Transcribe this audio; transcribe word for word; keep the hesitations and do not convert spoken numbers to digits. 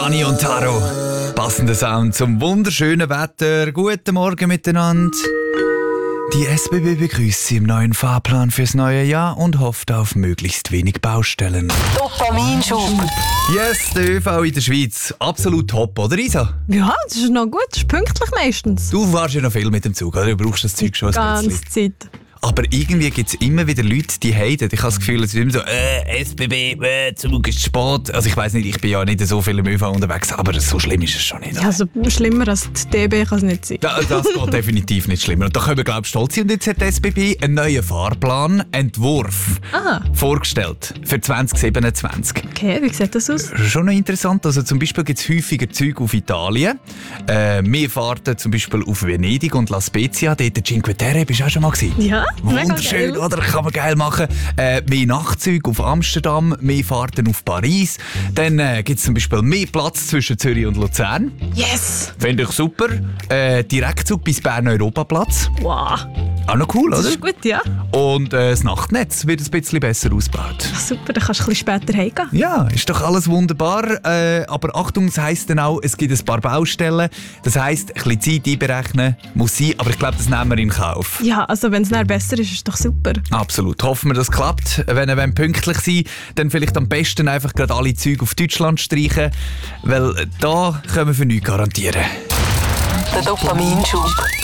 Dani und Taro. Passender Sound zum wunderschönen Wetter. Guten Morgen miteinander. Die S B B begrüßt Sie im neuen Fahrplan fürs neue Jahr und hofft auf möglichst wenig Baustellen. Dopaminschub. Yes, der ÖV in der Schweiz. Absolut top, oder Isa? Ja, das ist noch gut. Das ist pünktlich meistens. Du fährst ja noch viel mit dem Zug, oder? Du brauchst das Zeug schon ein Die bisschen. ganze Zeit. Aber irgendwie gibt es immer wieder Leute, die haten. Ich habe das Gefühl, es ist immer so, äh, S B B, äh, Zug ist spät. Also ich weiss nicht, ich bin ja nicht so viel im ÖV unterwegs, aber so schlimm ist es schon nicht. Ja, also schlimmer als die D B kann es nicht sein. Da, das geht definitiv nicht schlimmer. Und da können wir, glaube ich, stolz sein. Und jetzt hat die S B B einen neuen Fahrplan, Entwurf, Aha. vorgestellt für zwanzig siebenundzwanzig. Okay, wie sieht das aus? Schon noch interessant. Also zum Beispiel gibt es häufiger Züge auf Italien. Äh, mehr Fahrten zum Beispiel auf Venedig und La Spezia. Dort Cinque Terre, bist du auch schon mal gewesen? Ja, mega Wunderschön, geil. oder? Kann man geil machen. Äh, mehr Nachtzüge auf Amsterdam, mehr Fahrten auf Paris. Dann äh, gibt es zum Beispiel mehr Platz zwischen Zürich und Luzern. Yes! Finde ich super. Äh, Direktzug bis Bern Europaplatz. Wow, Auch noch cool, das oder? ist gut, ja. Und äh, das Nachtnetz wird ein bisschen besser ausgebaut. Super, dann kannst du ein bisschen später heimgehen. Ja, ist doch alles wunderbar. Äh, aber Achtung, das heisst dann auch, es gibt ein paar Baustellen. Das heisst, ein bisschen Zeit einberechnen muss sein, aber ich glaube, das nehmen wir in Kauf. Ja, also wenn es dann besser ist, ist es doch super. Absolut. Hoffen wir, das klappt. Wenn ihr pünktlich sein wollt, dann vielleicht am besten einfach gerade alle Züge auf Deutschland streichen, weil da können wir für nichts garantieren. Der Dopaminschub.